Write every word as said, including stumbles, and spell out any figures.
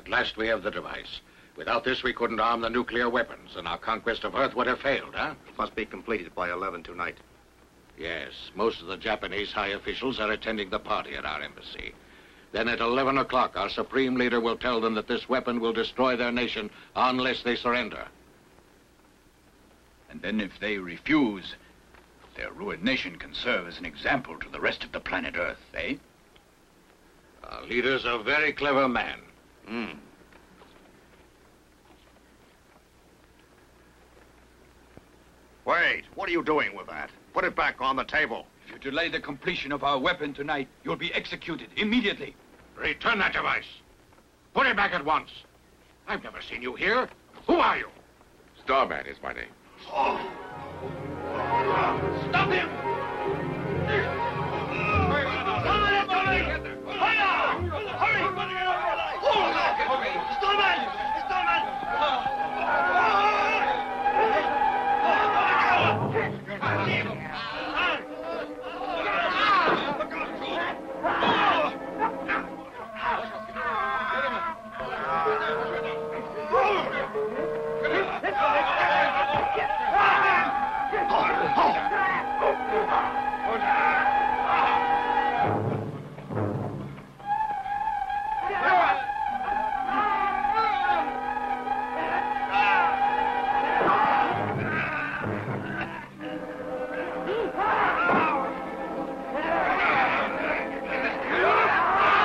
At last we have the device. Without this, we couldn't arm the nuclear weapons, and our conquest of Earth would have failed, huh? It must be completed by eleven tonight. Yes, most of the Japanese high officials are attending the party at our embassy. Then at eleven o'clock, our supreme leader will tell them that this weapon will destroy their nation unless they surrender. And then if they refuse, their ruined nation can serve as an example to the rest of the planet Earth, eh? Our leader's a very clever man. Hmm. Wait, what are you doing with that? Put it back on the table. If you delay the completion of our weapon tonight, you'll be executed immediately. Return that device. Put it back at once. I've never seen you here. Who are you? Starman is my name. Oh. Stop him!